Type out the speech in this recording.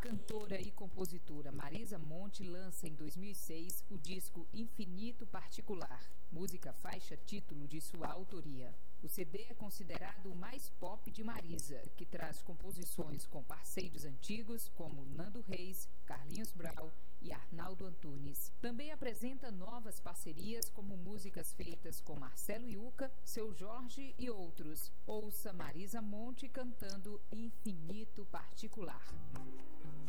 cantora e compositora Marisa Monte lança em 2006 o disco Infinito Particular, música faixa título de sua autoria. O CD é considerado o mais pop de Marisa, que traz composições com parceiros antigos como Nando Reis, Carlinhos Brau e Arnaldo Antunes. Também apresenta novas parcerias como músicas feitas com Marcelo Yuca, Seu Jorge e outros. Ouça Marisa Monte cantando Infinito Particular.